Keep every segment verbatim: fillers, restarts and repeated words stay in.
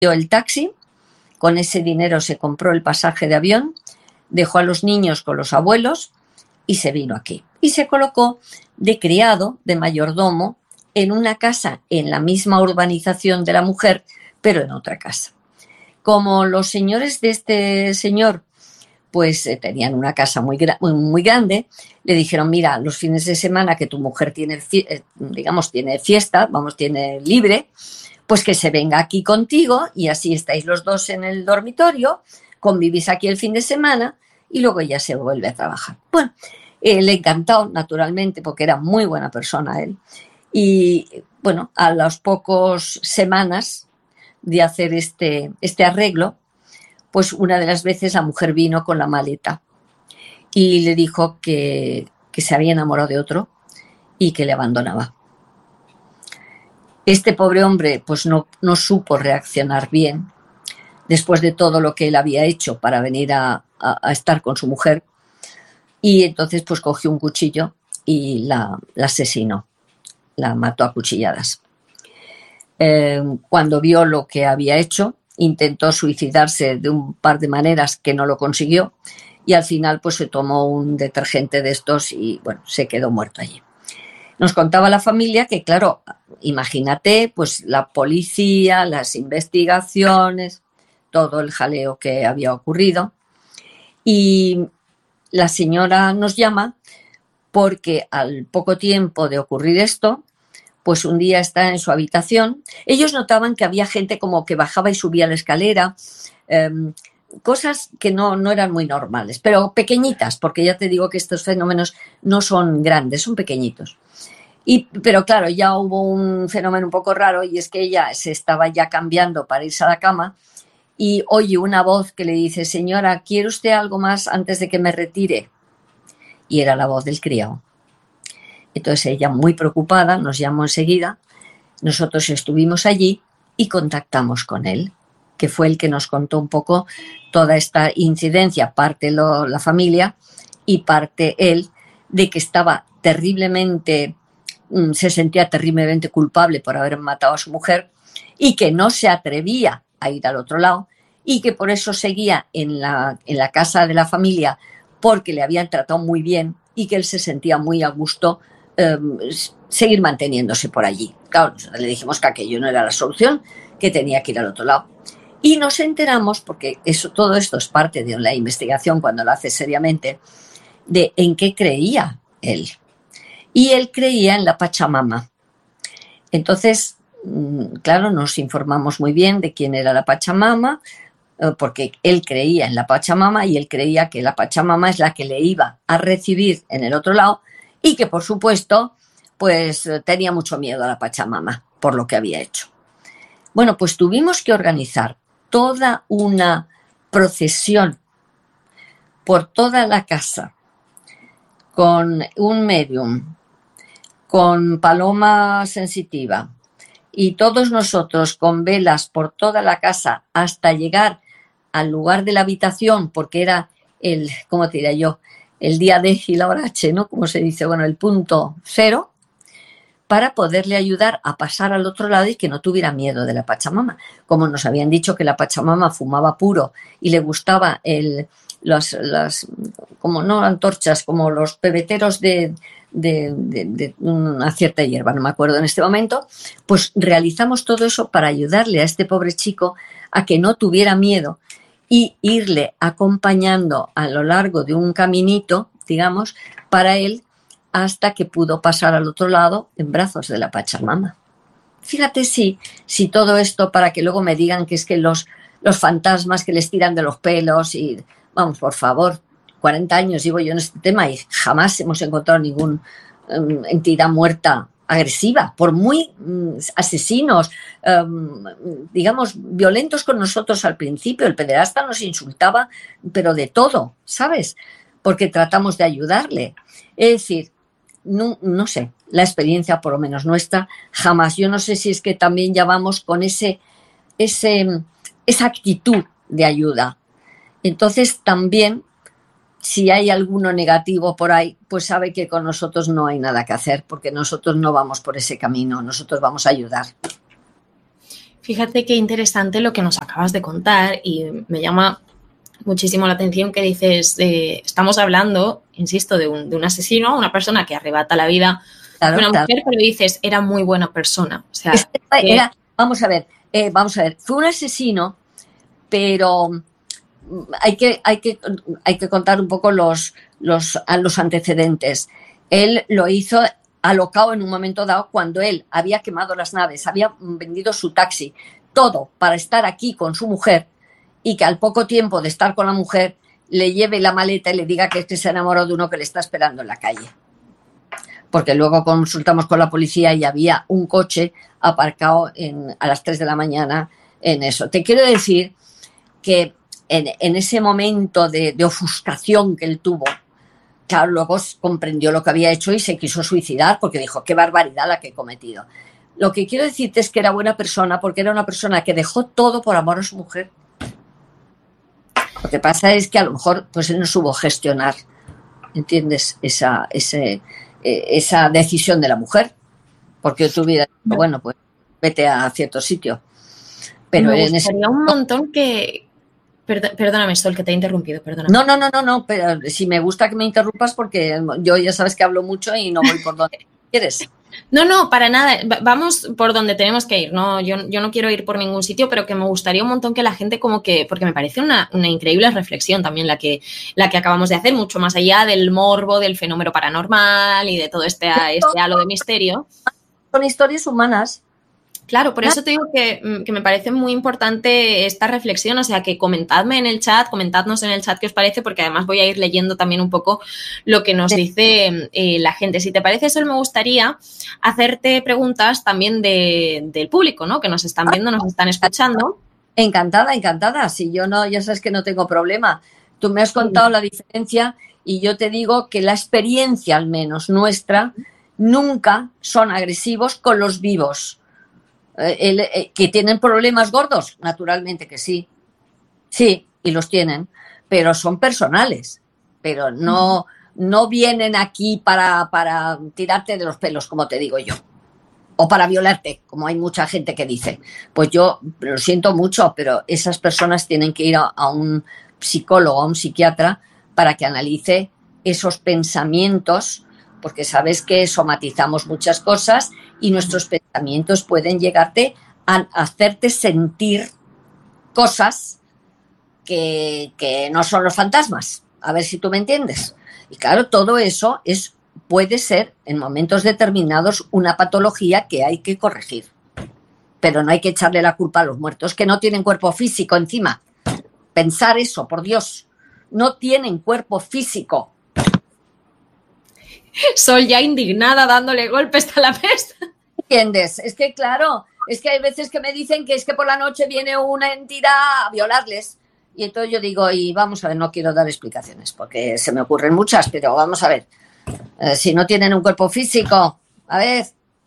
el taxi, con ese dinero se compró el pasaje de avión, dejó a los niños con los abuelos y se vino aquí. Y se colocó de criado, de mayordomo, en una casa en la misma urbanización de la mujer, pero en otra casa. Como los señores de este señor pues eh, tenían una casa muy, muy, muy grande, le dijeron, mira, los fines de semana que tu mujer tiene, digamos, tiene fiesta, vamos, tiene libre, pues que se venga aquí contigo y así estáis los dos en el dormitorio, convivís aquí el fin de semana y luego ya se vuelve a trabajar. Bueno, eh, le encantó, naturalmente, porque era muy buena persona él. Y bueno, a las pocas semanas de hacer este, este arreglo, pues una de las veces la mujer vino con la maleta y le dijo que, que se había enamorado de otro y que le abandonaba. Este pobre hombre pues no, no supo reaccionar bien después de todo lo que él había hecho para venir a, a, a estar con su mujer, y entonces pues cogió un cuchillo y la, la asesinó, la mató a cuchilladas. Eh, cuando vio lo que había hecho, intentó suicidarse de un par de maneras que no lo consiguió y al final pues se tomó un detergente de estos y bueno, se quedó muerto allí. Nos contaba la familia que, claro, imagínate, pues la policía, las investigaciones, todo el jaleo que había ocurrido. Y la señora nos llama porque al poco tiempo de ocurrir esto, pues un día está en su habitación. Ellos notaban que había gente como que bajaba y subía la escalera, eh, cosas que no, no eran muy normales, pero pequeñitas, porque ya te digo que estos fenómenos no son grandes, son pequeñitos. Y, pero claro, ya hubo un fenómeno un poco raro y es que ella se estaba ya cambiando para irse a la cama y oye una voz que le dice, señora, ¿quiere usted algo más antes de que me retire? Y era la voz del criado. Entonces ella, muy preocupada, nos llamó enseguida, nosotros estuvimos allí y contactamos con él, que fue el que nos contó un poco toda esta incidencia, parte lo, la familia y parte él, de que estaba terriblemente, se sentía terriblemente culpable por haber matado a su mujer y que no se atrevía a ir al otro lado y que por eso seguía en la, en la casa de la familia porque le habían tratado muy bien y que él se sentía muy a gusto eh, seguir manteniéndose por allí. Claro, le dijimos que aquello no era la solución, que tenía que ir al otro lado. Y nos enteramos, porque eso, todo esto es parte de la investigación cuando lo hace seriamente, de en qué creía él. Y él creía en la Pachamama. Entonces, claro, nos informamos muy bien de quién era la Pachamama, porque él creía en la Pachamama y él creía que la Pachamama es la que le iba a recibir en el otro lado y que, por supuesto, pues tenía mucho miedo a la Pachamama por lo que había hecho. Bueno, pues tuvimos que organizar toda una procesión por toda la casa con un medium, con paloma sensitiva y todos nosotros con velas por toda la casa hasta llegar al lugar de la habitación, porque era el, ¿cómo te diría yo? El día D y la hora H, ¿no? Como se dice, bueno, el punto cero, para poderle ayudar a pasar al otro lado y que no tuviera miedo de la Pachamama. Como nos habían dicho que la Pachamama fumaba puro y le gustaba el, las, las, como no antorchas, como los pebeteros de, de, de, de una cierta hierba, no me acuerdo en este momento, pues realizamos todo eso para ayudarle a este pobre chico a que no tuviera miedo y irle acompañando a lo largo de un caminito, digamos, para él, hasta que pudo pasar al otro lado en brazos de la Pachamama. Fíjate si, si todo esto, para que luego me digan que es que los, los fantasmas que les tiran de los pelos y, vamos, por favor, cuarenta años llevo yo en este tema y jamás hemos encontrado ninguna um, entidad muerta agresiva, por muy um, asesinos, um, digamos, violentos con nosotros al principio. El pederasta nos insultaba, pero de todo, ¿sabes? Porque tratamos de ayudarle. Es decir, no, no sé, la experiencia, por lo menos nuestra, jamás. Yo no sé si es que también ya vamos con ese, ese, esa actitud de ayuda. Entonces también, si hay alguno negativo por ahí, pues sabe que con nosotros no hay nada que hacer, porque nosotros no vamos por ese camino, nosotros vamos a ayudar. Fíjate qué interesante lo que nos acabas de contar y me llama muchísimo la atención que dices, eh, estamos hablando, insisto, de un, de un asesino, una persona que arrebata la vida Claro, de una claro. mujer, pero dices, era muy buena persona. O sea, Era, que... era, vamos a ver, eh, vamos a ver, fue un asesino, pero hay que, hay que, hay que contar un poco los, los, los antecedentes. Él lo hizo alocado en un momento dado cuando él había quemado las naves, había vendido su taxi, todo para estar aquí con su mujer y que al poco tiempo de estar con la mujer le lleve la maleta y le diga que es que se enamoró de uno que le está esperando en la calle. Porque luego consultamos con la policía y había un coche aparcado en, a las tres de la mañana en eso. Te quiero decir que en, en ese momento de, de ofuscación que él tuvo, claro, luego comprendió lo que había hecho y se quiso suicidar porque dijo, qué barbaridad la que he cometido. Lo que quiero decirte es que era buena persona porque era una persona que dejó todo por amor a su mujer. Lo que pasa es que a lo mejor pues él no supo gestionar, ¿entiendes? Esa, ese, eh, esa decisión de la mujer. Porque yo tuviera, bueno, pues vete a cierto sitio. Pero me en gustaría ese... un montón que... Perdóname, Sol, que te he interrumpido, perdóname. No, no, no, no, no, pero si me gusta que me interrumpas porque yo ya sabes que hablo mucho y no voy por donde quieres. No, no, para nada. Vamos por donde tenemos que ir. No, yo, yo no quiero ir por ningún sitio, pero que me gustaría un montón que la gente como que, porque me parece una, una increíble reflexión también la que, la que acabamos de hacer, mucho más allá del morbo, del fenómeno paranormal y de todo este, este halo de misterio. Son historias humanas. Claro, por eso te digo que, que me parece muy importante esta reflexión, o sea, que comentadme en el chat, comentadnos en el chat qué os parece, porque además voy a ir leyendo también un poco lo que nos dice eh, la gente. Si te parece, Sol, me gustaría hacerte preguntas también de, del público, ¿no? Que nos están viendo, nos están escuchando. Encantada, encantada. Si yo no, ya sabes que no tengo problema. Tú me has contado la diferencia y yo te digo que la experiencia, al menos nuestra, nunca son agresivos con los vivos. El, el, que tienen problemas gordos, naturalmente que sí, sí, y los tienen, pero son personales, pero no, no vienen aquí para, para tirarte de los pelos, como te digo yo, o para violarte, como hay mucha gente que dice. Pues yo lo siento mucho, pero esas personas tienen que ir a, a un psicólogo, a un psiquiatra, para que analice esos pensamientos, porque sabes que somatizamos muchas cosas y nuestros pensamientos pueden llegarte a hacerte sentir cosas que, que no son los fantasmas. A ver si tú me entiendes. Y claro, todo eso es, puede ser en momentos determinados una patología que hay que corregir. Pero no hay que echarle la culpa a los muertos, que no tienen cuerpo físico encima. Pensar eso, por Dios. No tienen cuerpo físico. Sol ya indignada dándole golpes a la mesa. ¿Entiendes? Es que claro, es que hay veces que me dicen que es que por la noche viene una entidad a violarles y entonces yo digo, y vamos a ver, no quiero dar explicaciones porque se me ocurren muchas, pero vamos a ver, eh, si no tienen un cuerpo físico, a ver...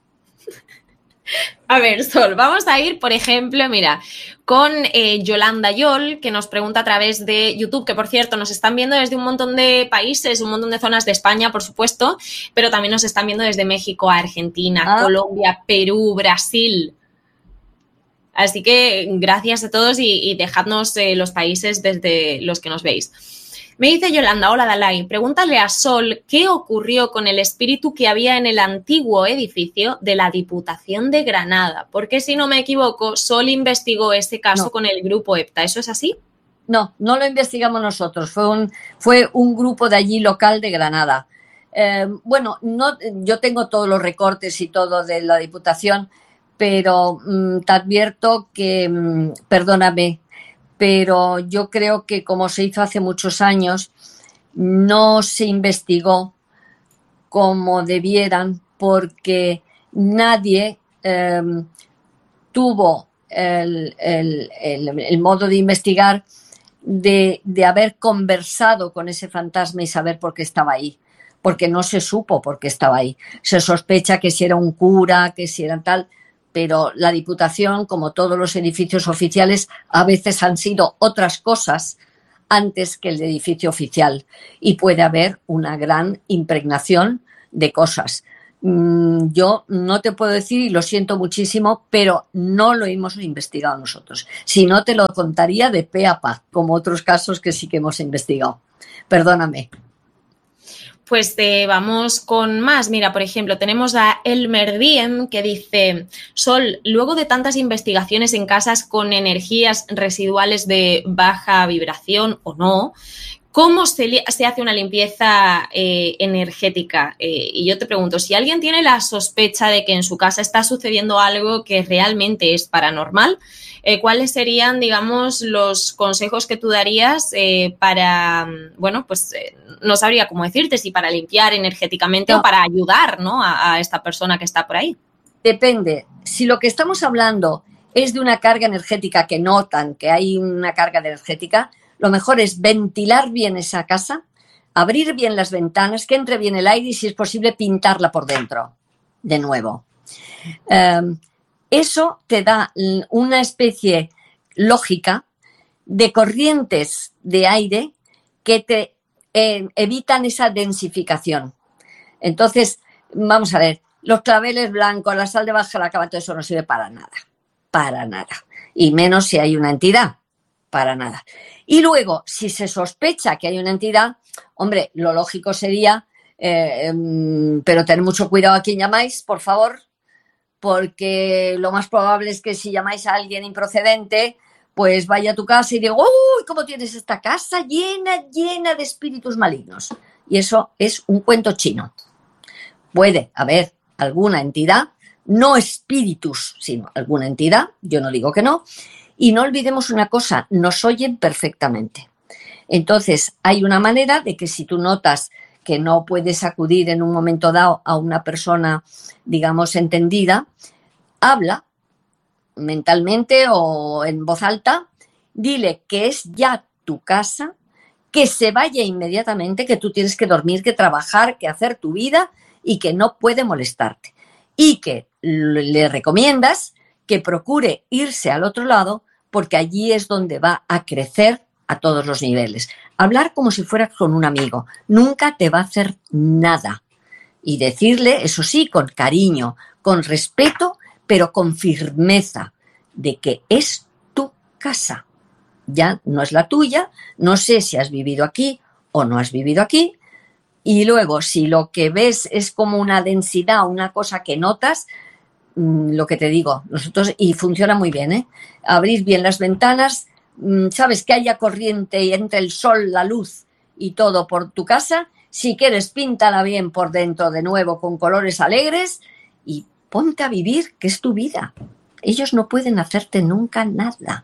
A ver, Sol, vamos a ir, por ejemplo, mira, con eh, Yolanda Yol, que nos pregunta a través de YouTube, que por cierto nos están viendo desde un montón de países, un montón de zonas de España, por supuesto, pero también nos están viendo desde México, Argentina, ah. Colombia, Perú, Brasil. Así que gracias a todos y, y dejadnos eh, los países desde los que nos veis. Me dice Yolanda, hola Dalai, pregúntale a Sol qué ocurrió con el espíritu que había en el antiguo edificio de la Diputación de Granada, porque si no me equivoco, Sol investigó ese caso no. con el grupo EPTA, ¿eso es así? No, no lo investigamos nosotros, fue un, fue un grupo de allí local de Granada. Eh, bueno, no, yo tengo todos los recortes y todo de la Diputación, pero mmm, te advierto que, mmm, perdóname, pero yo creo que como se hizo hace muchos años, no se investigó como debieran porque nadie eh, tuvo el, el, el, el modo de investigar de, de haber conversado con ese fantasma y saber por qué estaba ahí, porque no se supo por qué estaba ahí. Se sospecha que si era un cura, que si era tal... pero la Diputación, como todos los edificios oficiales, a veces han sido otras cosas antes que el edificio oficial y puede haber una gran impregnación de cosas. Mm, yo no te puedo decir, y lo siento muchísimo, pero no lo hemos investigado nosotros. Si no, te lo contaría de pe a pa, como otros casos que sí que hemos investigado. Perdóname. Pues eh, vamos con más. Mira, por ejemplo, tenemos a Elmer Diem que dice: Sol, luego de tantas investigaciones en casas con energías residuales de baja vibración o no, ¿cómo se, se hace una limpieza eh, energética? Eh, y yo te pregunto, si alguien tiene la sospecha de que en su casa está sucediendo algo que realmente es paranormal, eh, ¿cuáles serían, digamos, los consejos que tú darías eh, para, bueno, pues eh, no sabría cómo decirte, si para limpiar energéticamente no. o para ayudar, ¿no?, a, a esta persona que está por ahí? Depende. Si lo que estamos hablando es de una carga energética que notan que hay una carga energética, lo mejor es ventilar bien esa casa, abrir bien las ventanas, que entre bien el aire y, si es posible, pintarla por dentro de nuevo. Um, eso te da una especie lógica de corrientes de aire que te eh, evitan esa densificación. Entonces, vamos a ver, los claveles blancos, la sal de baja la cava, todo eso no sirve para nada, para nada. Y menos si hay una entidad, para nada. Y luego, si se sospecha que hay una entidad, hombre, lo lógico sería, eh, pero tener mucho cuidado a quién llamáis, por favor, porque lo más probable es que si llamáis a alguien improcedente, pues vaya a tu casa y diga: ¡uy, cómo tienes esta casa llena, llena de espíritus malignos! Y eso es un cuento chino. Puede haber alguna entidad, no espíritus, sino alguna entidad, yo no digo que no. Y no olvidemos una cosa, nos oyen perfectamente. Entonces, hay una manera de que si tú notas que no puedes acudir en un momento dado a una persona, digamos, entendida, habla mentalmente o en voz alta, dile que es ya tu casa, que se vaya inmediatamente, que tú tienes que dormir, que trabajar, que hacer tu vida y que no puede molestarte. Y que le recomiendas que procure irse al otro lado, porque allí es donde va a crecer a todos los niveles. Hablar como si fueras con un amigo. Nunca te va a hacer nada. Y decirle, eso sí, con cariño, con respeto, pero con firmeza, de que es tu casa. Ya no es la tuya. No sé si has vivido aquí o no has vivido aquí. Y luego, si lo que ves es como una densidad, una cosa que notas, lo que te digo, nosotros, y funciona muy bien, ¿eh? Abrir bien las ventanas, sabes, que haya corriente y entre el sol, la luz y todo por tu casa. Si quieres, píntala bien por dentro de nuevo con colores alegres y ponte a vivir, que es tu vida. Ellos no pueden hacerte nunca nada.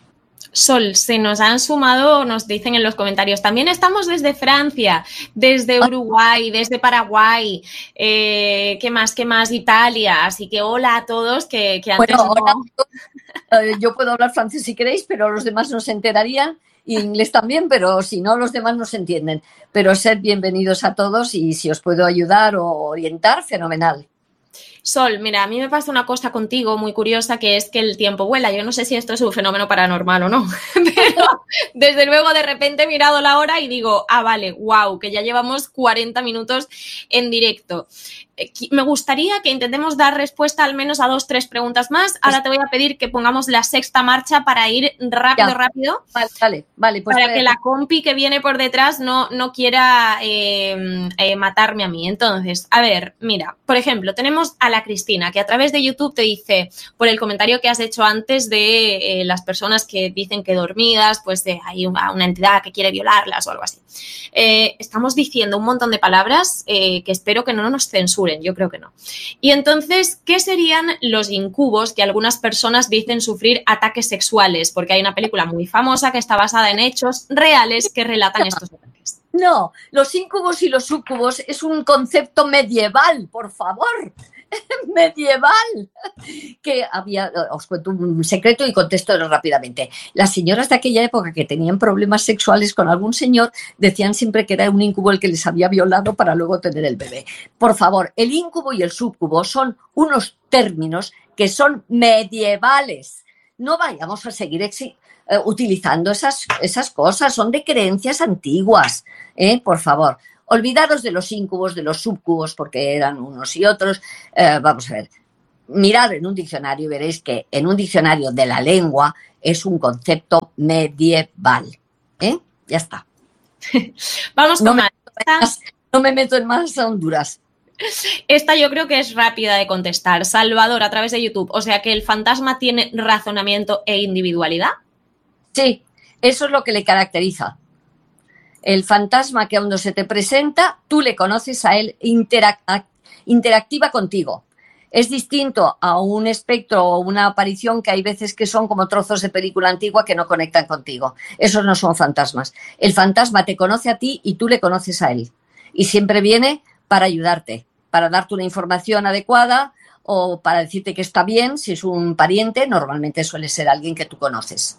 Sol, se nos han sumado, nos dicen en los comentarios, también estamos desde Francia, desde Uruguay, desde Paraguay, eh, ¿qué más, qué más? Italia, así que hola a todos que, que antes bueno, no... hola, yo puedo hablar francés si queréis, pero los demás no se enterarían, y inglés también, pero si no, los demás no se entienden. Pero sed bienvenidos a todos y si os puedo ayudar o orientar, fenomenal. Sol, mira, a mí me pasa una cosa contigo muy curiosa, que es que el tiempo vuela. Yo no sé si esto es un fenómeno paranormal o no, pero desde luego de repente he mirado la hora y digo, ah, vale, wow, que ya llevamos cuarenta minutos en directo. Me gustaría que intentemos dar respuesta al menos a dos, tres preguntas más. Ahora te voy a pedir que pongamos la sexta marcha para ir rápido, ya. rápido. Vale, vale, vale. Pues para vale. que la compi que viene por detrás no, no quiera eh, eh, matarme a mí. Entonces, a ver, mira, por ejemplo, tenemos a la Cristina, que a través de YouTube te dice, por el comentario que has hecho antes de eh, las personas que dicen que dormidas, pues de, hay una, una entidad que quiere violarlas o algo así. Eh, estamos diciendo un montón de palabras eh, que espero que no nos censuren. Yo creo que no. Y entonces, ¿qué serían los incubos que algunas personas dicen sufrir ataques sexuales? Porque hay una película muy famosa que está basada en hechos reales que relatan estos ataques. No, los incubos y los súcubos es un concepto medieval, por favor. Medieval, que había, os cuento un secreto y contesto rápidamente. Las señoras de aquella época que tenían problemas sexuales con algún señor decían siempre que era un incubo el que les había violado para luego tener el bebé. Por favor, el incubo y el súcubo son unos términos que son medievales. No vayamos a seguir exi- eh, utilizando esas, esas cosas, son de creencias antiguas, ¿eh? Por favor. olvidaros de los íncubos, de los subcubos, porque eran unos y otros. Eh, vamos a ver, mirad en un diccionario y veréis que en un diccionario de la lengua es un concepto medieval. ¿Eh? Ya está. Vamos con no me, más. no me meto en más Honduras. Esta yo creo que es rápida de contestar. Salvador, a través de YouTube. O sea que el fantasma tiene razonamiento e individualidad. Sí, eso es lo que le caracteriza. El fantasma que cuando se te presenta, tú le conoces a él, interac- interactiva contigo. Es distinto a un espectro o una aparición que hay veces que son como trozos de película antigua que no conectan contigo. Esos no son fantasmas. El fantasma te conoce a ti y tú le conoces a él. Y siempre viene para ayudarte, para darte una información adecuada o para decirte que está bien. Si es un pariente, normalmente suele ser alguien que tú conoces.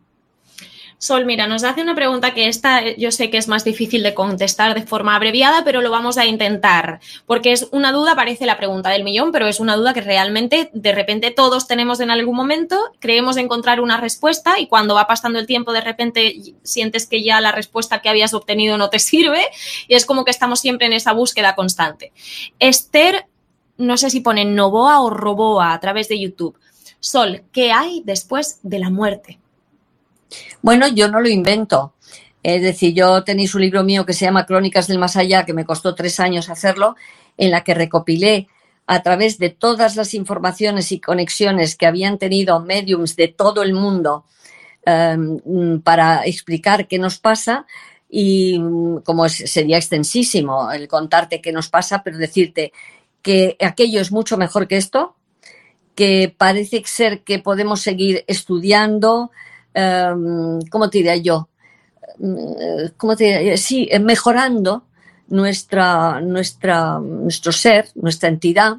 Sol, mira, nos hace una pregunta que esta yo sé que es más difícil de contestar de forma abreviada, pero lo vamos a intentar, porque es una duda, parece la pregunta del millón, pero es una duda que realmente de repente todos tenemos en algún momento, creemos encontrar una respuesta y cuando va pasando el tiempo de repente sientes que ya la respuesta que habías obtenido no te sirve y es como que estamos siempre en esa búsqueda constante. Esther, no sé si pone Novoa o Roboa a través de YouTube. Sol, ¿qué hay después de la muerte? Bueno, yo no lo invento. Es decir, yo tenéis un libro mío que se llama Crónicas del Más Allá, que me costó tres años hacerlo, en la que recopilé a través de todas las informaciones y conexiones que habían tenido médiums de todo el mundo eh, para explicar qué nos pasa y como es, sería extensísimo el contarte qué nos pasa, pero decirte que aquello es mucho mejor que esto, que parece ser que podemos seguir estudiando. Um, ¿Cómo te diría yo? ¿Cómo te diría? Sí, mejorando nuestra, nuestra, nuestro ser, nuestra entidad.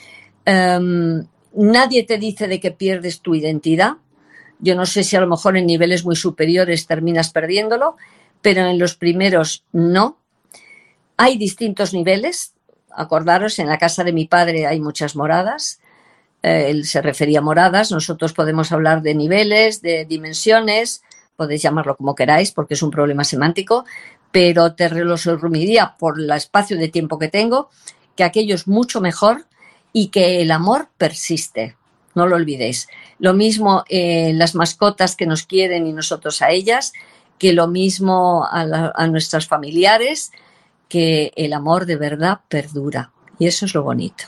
Um, nadie te dice de que pierdes tu identidad. Yo no sé si a lo mejor en niveles muy superiores terminas perdiéndolo, pero en los primeros no. Hay distintos niveles. Acordaros, en la casa de mi padre hay muchas moradas. Él se refería a moradas, nosotros podemos hablar de niveles, de dimensiones, podéis llamarlo como queráis porque es un problema semántico, pero te lo resumiría por el espacio de tiempo que tengo, que aquello es mucho mejor y que el amor persiste, no lo olvidéis. Lo mismo eh, las mascotas que nos quieren y nosotros a ellas, que lo mismo a, la, a nuestros familiares, que el amor de verdad perdura y eso es lo bonito.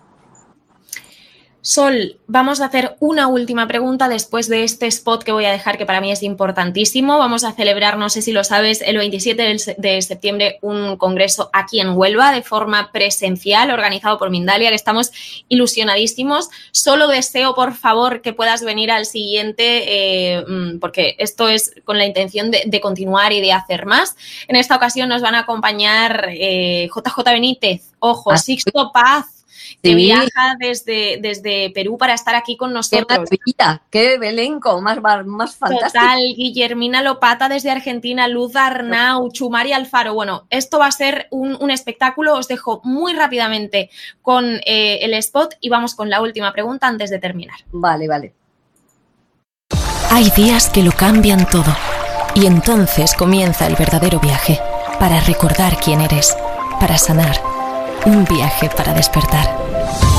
Sol, vamos a hacer una última pregunta después de este spot que voy a dejar, que para mí es importantísimo. Vamos a celebrar, no sé si lo sabes, el veintisiete de septiembre un congreso aquí en Huelva de forma presencial, organizado por Mindalia, que estamos ilusionadísimos. Solo deseo, por favor, que puedas venir al siguiente, eh, porque esto es con la intención de, de continuar y de hacer más. En esta ocasión nos van a acompañar eh, J J Benítez, ojo, Sixto Paz, que sí. viaja desde, desde Perú para estar aquí con nosotros. ¡Qué maravilla! ¡Qué elenco! Más, más fantástico. Total, Guillermina Lopata desde Argentina, Luz Arnau, Chumari Alfaro. Bueno, esto va a ser un, un espectáculo. Os dejo muy rápidamente con eh, el spot y vamos con la última pregunta antes de terminar. Vale, vale. Hay días que lo cambian todo y entonces comienza el verdadero viaje para recordar quién eres, para sanar. Un viaje para despertar.